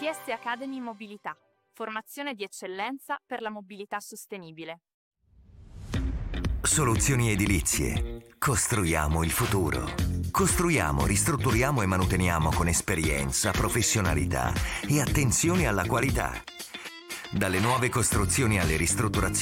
ITS Academy Mobilità. Formazione di eccellenza per la mobilità sostenibile. Soluzioni edilizie. Costruiamo il futuro. Costruiamo, ristrutturiamo e manuteniamo con esperienza, professionalità e attenzione alla qualità. Dalle nuove costruzioni alle ristrutturazioni